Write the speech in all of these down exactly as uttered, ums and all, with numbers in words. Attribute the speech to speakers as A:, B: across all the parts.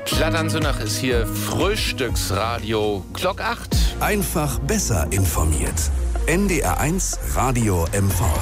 A: Plattern-Sünach ist hier Frühstücksradio Glock acht.
B: Einfach besser informiert. N D R eins Radio M V.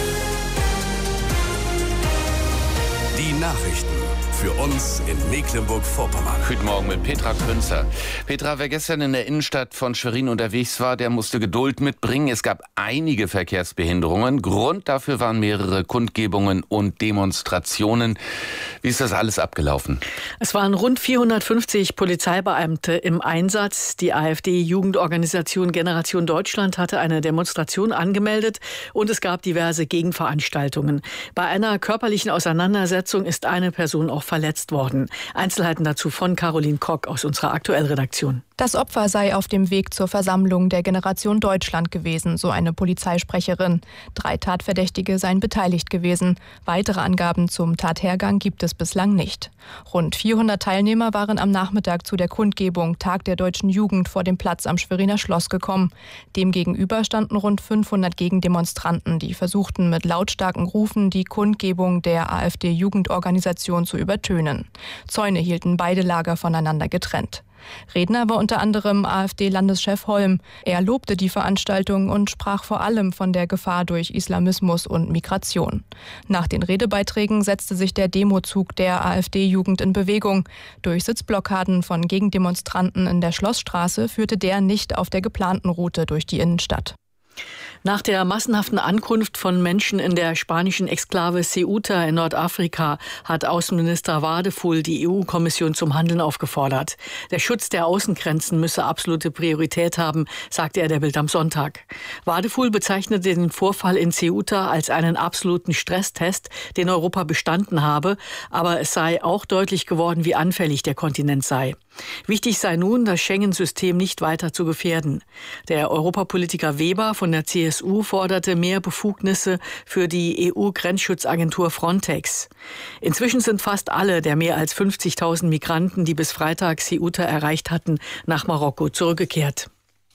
B: Die Nachrichten für uns in Mecklenburg-Vorpommern.
A: Guten Morgen mit Petra Künzer. Petra, wer gestern in der Innenstadt von Schwerin unterwegs war, der musste Geduld mitbringen. Es gab einige Verkehrsbehinderungen. Grund dafür waren mehrere Kundgebungen und Demonstrationen. Wie ist das alles abgelaufen?
C: Es waren rund vierhundertfünfzig Polizeibeamte im Einsatz. Die AfD-Jugendorganisation Generation Deutschland hatte eine Demonstration angemeldet und es gab diverse Gegenveranstaltungen. Bei einer körperlichen Auseinandersetzung ist eine Person auch verletzt worden. Einzelheiten dazu von Caroline Kock aus unserer Aktuellredaktion.
D: Das Opfer sei auf dem Weg zur Versammlung der Generation Deutschland gewesen, so eine Polizeisprecherin. Drei Tatverdächtige seien beteiligt gewesen. Weitere Angaben zum Tathergang gibt es bislang nicht. Rund vierhundert Teilnehmer waren am Nachmittag zu der Kundgebung Tag der deutschen Jugend vor dem Platz am Schweriner Schloss gekommen. Demgegenüber standen rund fünfhundert Gegendemonstranten, die versuchten mit lautstarken Rufen die Kundgebung der AfD-Jugendorganisation zu übertönen. Zäune hielten beide Lager voneinander getrennt. Redner war unter anderem AfD-Landeschef Holm. Er lobte die Veranstaltung und sprach vor allem von der Gefahr durch Islamismus und Migration. Nach den Redebeiträgen setzte sich der Demozug der AfD-Jugend in Bewegung. Durch Sitzblockaden von Gegendemonstranten in der Schlossstraße führte der nicht auf der geplanten Route durch die Innenstadt.
C: Nach der massenhaften Ankunft von Menschen in der spanischen Exklave Ceuta in Nordafrika hat Außenminister Wadefull die E U-Kommission zum Handeln aufgefordert. Der Schutz der Außengrenzen müsse absolute Priorität haben, sagte er der Bild am Sonntag. Wadefull bezeichnete den Vorfall in Ceuta als einen absoluten Stresstest, den Europa bestanden habe, aber es sei auch deutlich geworden, wie anfällig der Kontinent sei. Wichtig sei nun, das Schengen-System nicht weiter zu gefährden. Der Europapolitiker Weber von der C S U forderte mehr Befugnisse für die E U-Grenzschutzagentur Frontex. Inzwischen sind fast alle der mehr als fünfzigtausend Migranten, die bis Freitag Ceuta erreicht hatten, nach Marokko zurückgekehrt.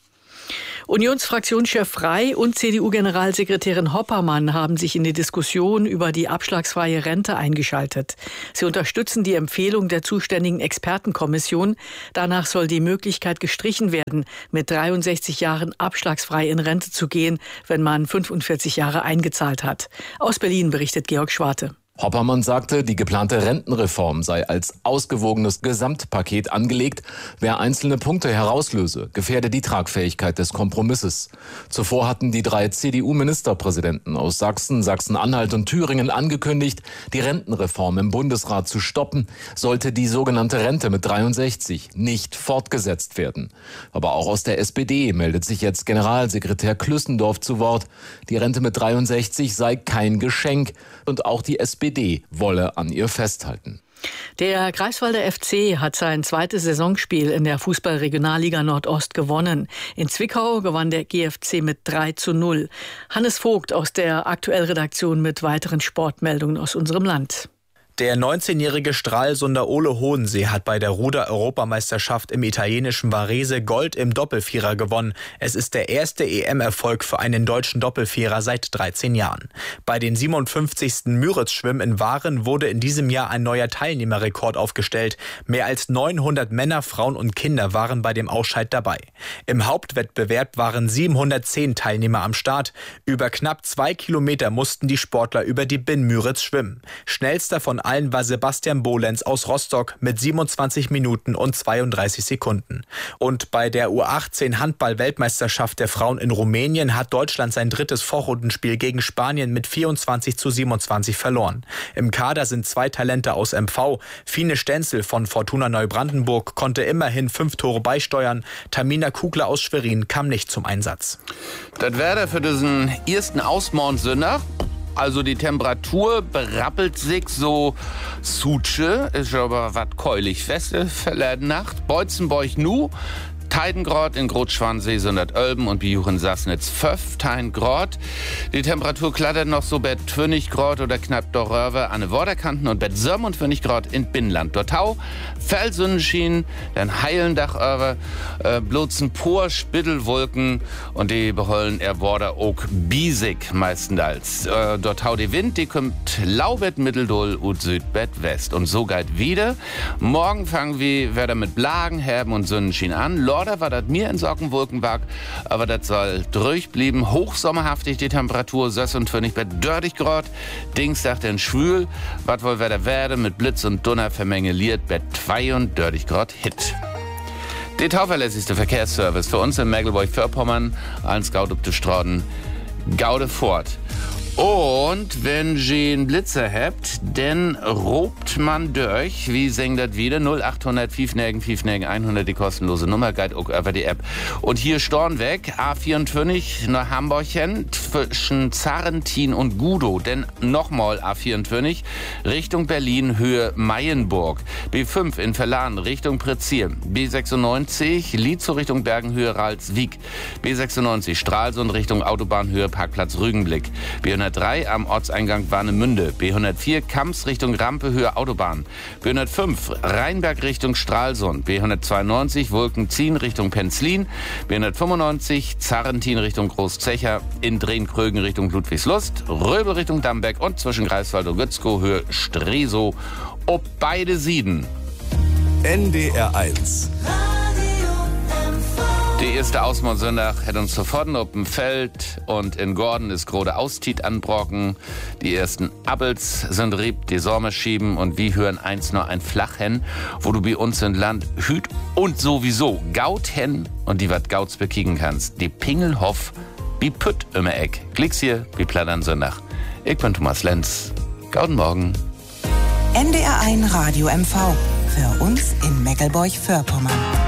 C: Unionsfraktionschef Frey und C D U-Generalsekretärin Hoppermann haben sich in die Diskussion über die abschlagsfreie Rente eingeschaltet. Sie unterstützen die Empfehlung der zuständigen Expertenkommission. Danach soll die Möglichkeit gestrichen werden, mit dreiundsechzig Jahren abschlagsfrei in Rente zu gehen, wenn man fünfundvierzig Jahre eingezahlt hat. Aus Berlin berichtet Georg Schwarte.
E: Hoppermann sagte, die geplante Rentenreform sei als ausgewogenes Gesamtpaket angelegt. Wer einzelne Punkte herauslöse, gefährde die Tragfähigkeit des Kompromisses. Zuvor hatten die drei C D U-Ministerpräsidenten aus Sachsen, Sachsen-Anhalt und Thüringen angekündigt, die Rentenreform im Bundesrat zu stoppen, sollte die sogenannte Rente mit dreiundsechzig nicht fortgesetzt werden. Aber auch aus der S P D meldet sich jetzt Generalsekretär Klüssendorf zu Wort. Die Rente mit dreiundsechzig sei kein Geschenk und auch die S P D wolle an ihr festhalten.
C: Der Greifswalder F C hat sein zweites Saisonspiel in der Fußball-Regionalliga Nordost gewonnen. In Zwickau gewann der G F C mit drei zu null. Hannes Vogt aus der Aktuellredaktion mit weiteren Sportmeldungen aus unserem Land.
F: Der neunzehnjährige Stralsunder Ole Hodensee hat bei der Ruder-Europameisterschaft im italienischen Varese Gold im Doppelvierer gewonnen. Es ist der erste E M-Erfolg für einen deutschen Doppelvierer seit dreizehn Jahren. Bei den siebenundfünfzigsten Müritz-Schwimmen in Waren wurde in diesem Jahr ein neuer Teilnehmerrekord aufgestellt. Mehr als neunhundert Männer, Frauen und Kinder waren bei dem Ausscheid dabei. Im Hauptwettbewerb waren siebenhundertzehn Teilnehmer am Start. Über knapp zwei Kilometer mussten die Sportler über die Binnen Müritz schwimmen. Schnellster von allen war Sebastian Bolenz aus Rostock mit siebenundzwanzig Minuten und zweiunddreißig Sekunden. Und bei der U achtzehn Handball-Weltmeisterschaft der Frauen in Rumänien hat Deutschland sein drittes Vorrundenspiel gegen Spanien mit vierundzwanzig zu siebenundzwanzig verloren. Im Kader sind zwei Talente aus M V. Fine Stenzel von Fortuna Neubrandenburg konnte immerhin fünf Tore beisteuern. Tamina Kugler aus Schwerin kam nicht zum Einsatz.
A: Das wäre für diesen ersten Ausmordsünder. Also die Temperatur berappelt sich so Sutsche, ist aber was keulig feste verleden Nacht. Beutzenbeuch nu, Heidengrad in Grot-Schwansee hundertölben und Biuchen Sassnitz fünfzehn Grad. Die Temperatur klattert noch so bei zwanzig Grad oder knapp Dorröwe an den Vorderkanten und bei siebenundzwanzig Grad in Binnenland. Dort Tau, Felsonnenschien, dann Heilendach über, äh, bloßen Por, Spittelwolken und die behollen er Border auch biesig meistenteils. Äh, dort Tau die Wind, die kommt Laubett Mitteldol und Südbett West. Und so geht wieder. Morgen fangen wir wieder mit Blagen, Herben und Sonnenschien an. Lorder war das mir in Sockenwolkenberg, aber das soll durchblieben. Hochsommerhaftig die Temperatur, sechsundzwanzig bei dreißig Grad. Dienstag dann schwül, was wohl wieder werden mit Blitz und Donner vermengeliert bei zweiunddreißig Grad Hit. Der tauverlässigste Verkehrsservice für uns in Mecklenburg-Vorpommern, allen Scout up die Straßen, Gaude fort. Und wenn ihr einen Blitzer habt, dann robt man durch, wie singt das wieder, null achthundert fünfundneunzig fünfundneunzig hundert, die kostenlose Nummer, geht auch über die App. Und hier Stornweg, A vierundzwanzig nach Hamburg hin, zwischen Zarentin und Gudow, denn nochmal A vierundzwanzig, Richtung Berlin, Höhe Mayenburg. B fünf in Verlan, Richtung Prezier. B sechsundneunzig, Lietzow Richtung Bergenhöhe, Ralswiek. B sechsundneunzig, Stralsund Richtung Autobahnhöhe, Parkplatz Rügenblick. B hundertdrei am Orteingang Warnemünde. B hundertvier Kamps Richtung Rampe Höhe Autobahn. B hundertfünf Rheinberg Richtung Stralsund. B hundertzweiundneunzig Wolkenzien Richtung Penzlin. B hundertfünfundneunzig Zarentin Richtung Großzecher. In Drehn-Krögen Richtung Ludwigslust. Röbel Richtung Damberg und zwischen Greifswald und Gützkow Höhe Stresow. Ob beide Sieden.
B: N D R eins.
A: Die erste Ausmauersonntag hat uns sofort auf dem Feld und in Gordon ist grode Austiet anbrocken. Die ersten Appels sind rieb, die Sommer schieben und wir hören eins nur ein Flachhen, wo du bei uns im Land hüt und sowieso Gaut hen und die wat Gauts bekicken kannst. Die Pingelhoff, wie Pütt immer Eck. Klicks hier, wie Plattern Sonntag. Ich bin Thomas Lenz. Gauten Morgen.
G: N D R eins Radio M V. Für uns in Mecklenburg-Vorpommern.